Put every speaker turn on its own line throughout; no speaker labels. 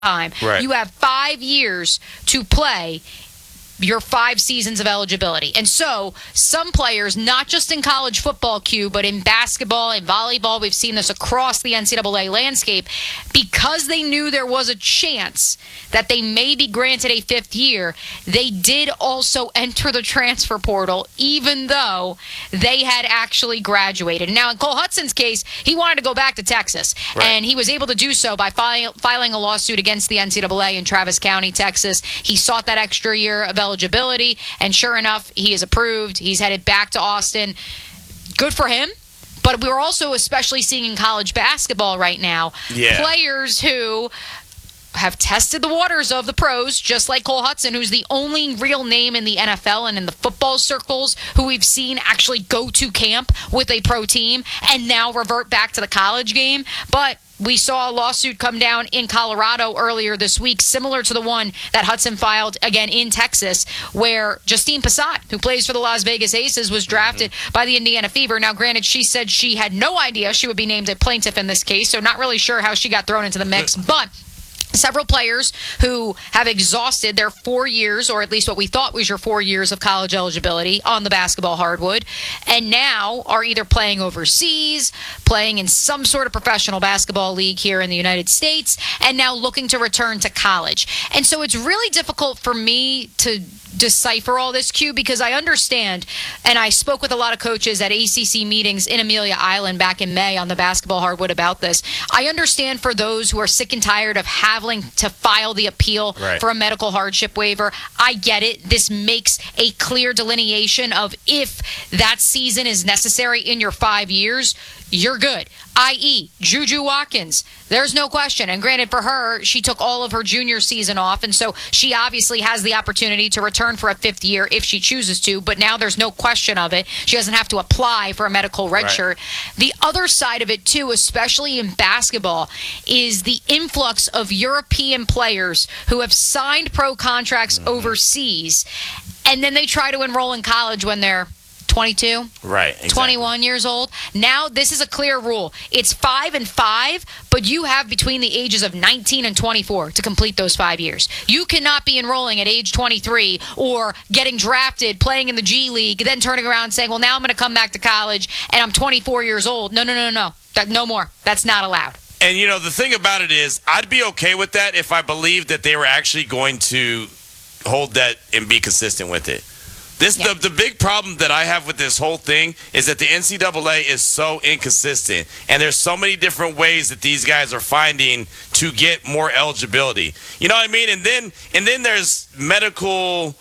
time.
Right.
You have 5 years to play your 5 seasons of eligibility. And so some players, not just in college football, Q, but in basketball and volleyball, we've seen this across the NCAA landscape, because they knew there was a chance that they may be granted a 5th year, they did also enter the transfer portal, even though they had actually graduated. Now, in Cole Hutson's case, he wanted to go back to Texas,
right,
and he was able to do so by filing a lawsuit against the NCAA in Travis County, Texas. He sought that extra year of eligibility, and sure enough, he is approved. He's headed back to Austin. Good for him. But we're also especially seeing in college basketball right now, players who have tested the waters of the pros, just like Cole Hutson, who's the only real name in the NFL and in the football circles who we've seen actually go to camp with a pro team and now revert back to the college game. But we saw a lawsuit come down in Colorado earlier this week, similar to the one that Hutson filed again in Texas, where Justine Passat, who plays for the Las Vegas Aces, was drafted by the Indiana Fever. Now, granted, she said she had no idea she would be named a plaintiff in this case, so not really sure how she got thrown into the mix, but several players who have exhausted their 4 years, or at least what we thought was your 4 years of college eligibility on the basketball hardwood, and now are either playing overseas, playing in some sort of professional basketball league here in the United States, and now looking to return to college. And so it's really difficult for me to decipher all this, Q, because I understand, and I spoke with a lot of coaches at ACC meetings in Amelia Island back in May on the basketball hardwood about this. I understand for those who are sick and tired of having to file the appeal for a medical hardship waiver. I get it. This makes a clear delineation of if that season is necessary in your 5 years, you're good. I.e., Juju Watkins. There's no question. And granted, for her, she took all of her junior season off, and so she obviously has the opportunity to return for a 5th year if she chooses to, but now there's no question of it. She doesn't have to apply for a medical redshirt. The other side of it, too, especially in basketball, is the influx of European players who have signed pro contracts overseas, and then they try to enroll in college when they're 22,
right, exactly.
21 years old. Now, this is a clear rule. It's 5 and 5, but you have between the ages of 19 and 24 to complete those 5 years. You cannot be enrolling at age 23 or getting drafted, playing in the G League, then turning around and saying, well, now I'm going to come back to college and I'm 24 years old. No. No more. That's not allowed.
And, you know, the thing about it is, I'd be okay with that if I believed that they were actually going to hold that and be consistent with it. The big problem that I have with this whole thing is that the NCAA is so inconsistent, and there's so many different ways that these guys are finding to get more eligibility. You know what I mean? And then there's medical,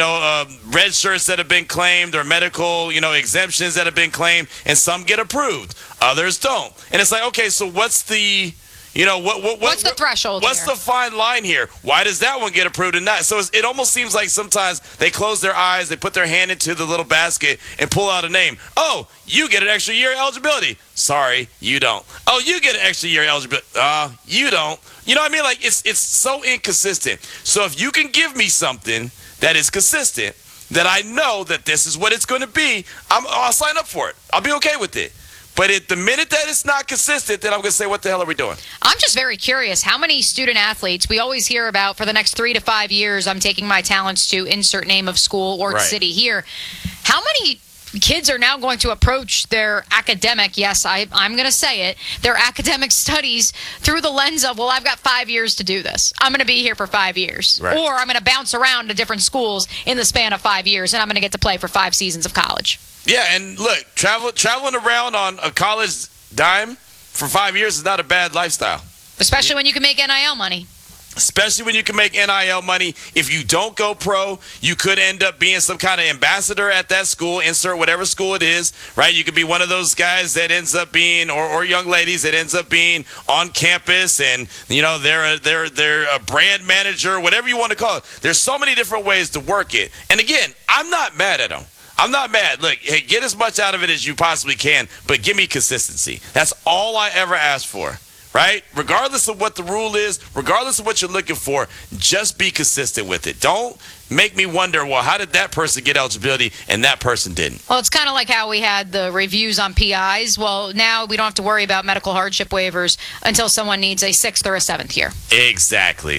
red shirts that have been claimed, or medical, exemptions that have been claimed, and some get approved, others don't. And it's like, okay, so what's the what's
the threshold?
What's the fine line here? Why does that one get approved and not? So it almost seems like sometimes they close their eyes, they put their hand into the little basket and pull out a name. Oh, you get an extra year eligibility. Sorry, you don't. Oh, you get an extra year eligibility. You don't. You know what I mean? Like it's so inconsistent. So if you can give me something that is consistent, that I know that this is what it's going to be, I'll sign up for it. I'll be okay with it. But the minute that it's not consistent, then I'm going to say, what the hell are we doing?
I'm just very curious. How many student athletes, we always hear about for the next 3 to 5 years, I'm taking my talents to insert name of school or city here. How many kids are now going to approach their academic, I'm going to say it, their academic studies through the lens of, well, I've got 5 years to do this. I'm going to be here for 5 years. Right. Or I'm going to bounce around to different schools in the span of 5 years, and I'm going to get to play for 5 seasons of college.
Yeah, and look, traveling around on a college dime for 5 years is not a bad lifestyle.
Especially when you can make NIL money.
Especially when you can make NIL money. If you don't go pro, you could end up being some kind of ambassador at that school, insert whatever school it is, right? You could be one of those guys that ends up being, or young ladies that ends up being on campus, and they're a brand manager, whatever you want to call it. There's so many different ways to work it. And again, I'm not mad at them. I'm not mad. Look, hey, get as much out of it as you possibly can, but give me consistency. That's all I ever asked for, right? Regardless of what the rule is, regardless of what you're looking for, just be consistent with it. Don't make me wonder, well, how did that person get eligibility and that person didn't?
Well, it's kind of like how we had the reviews on PIs. Well, now we don't have to worry about medical hardship waivers until someone needs a 6th or a 7th year.
Exactly.